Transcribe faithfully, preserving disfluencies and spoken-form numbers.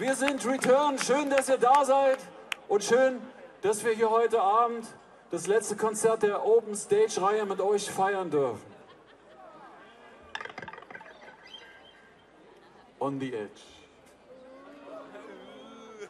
Wir sind Return. Schön, dass ihr da seid und schön, dass wir hier heute Abend das letzte Konzert der Open Stage Reihe mit euch feiern dürfen. On the Edge.